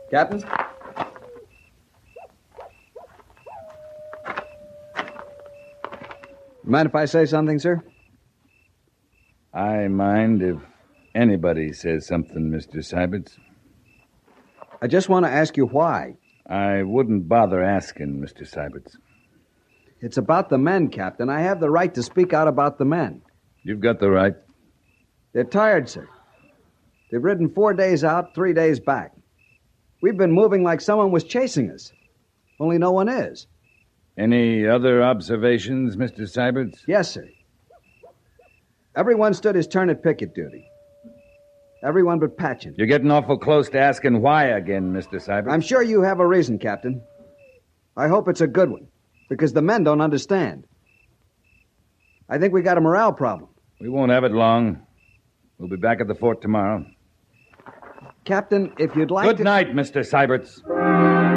Captain? Mind if I say something, sir? I mind if anybody says something, Mr. Syberts. I just want to ask you why. I wouldn't bother asking, Mr. Syberts. It's about the men, Captain. I have the right to speak out about the men. You've got the right. They're tired, sir. They've ridden 4 days out, 3 days back. We've been moving like someone was chasing us. Only no one is. Any other observations, Mr. Syberts? Yes, sir. Everyone stood his turn at picket duty. Everyone but Patchen. You're getting awful close to asking why again, Mr. Syberts. I'm sure you have a reason, Captain. I hope it's a good one, because the men don't understand. I think we got a morale problem. We won't have it long. We'll be back at the fort tomorrow. Captain, if you'd like Good night, Mr. Syberts.